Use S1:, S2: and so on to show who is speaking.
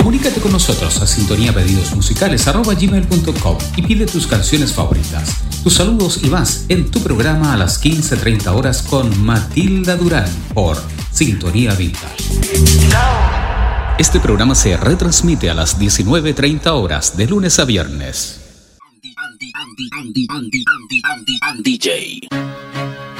S1: Comunícate con nosotros a sintoniapedidosmusicales@gmail.com y pide tus canciones favoritas, tus saludos y más en tu programa a las 15:30 horas con Matilda Durán por Sintonía Vintage. Este programa se retransmite a las 19:30 horas de lunes a viernes. DJ.